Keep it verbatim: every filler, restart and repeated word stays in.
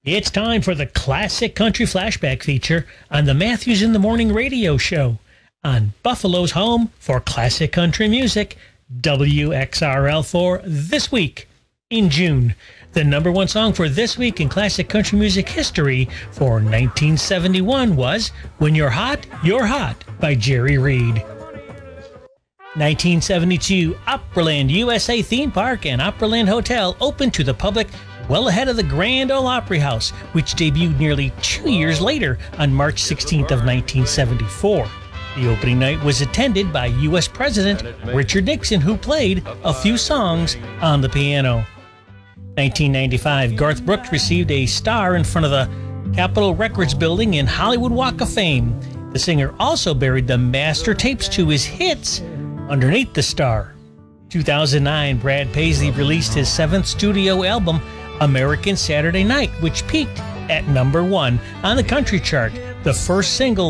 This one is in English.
It's time for the Classic Country Flashback feature on the Matthews in the Morning radio show on Buffalo's home for classic country music, W X R L, for this week in June. The number one song for this week in classic country music history for nineteen seventy-one was When You're Hot, You're Hot by Jerry Reed. nineteen seventy-two, Opryland U S A Theme Park and Opryland Hotel opened to the public well ahead of the Grand Ole Opry House, which debuted nearly two years later on March sixteenth of nineteen seventy-four. The opening night was attended by U S President Richard Nixon, who played a few songs on the piano. nineteen ninety-five, Garth Brooks received a star in front of the Capitol Records building in Hollywood Walk of Fame. The singer also buried the master tapes to his hits underneath the star. two thousand nine, Brad Paisley released his seventh studio album, American Saturday Night, which peaked at number one on the country chart. The first single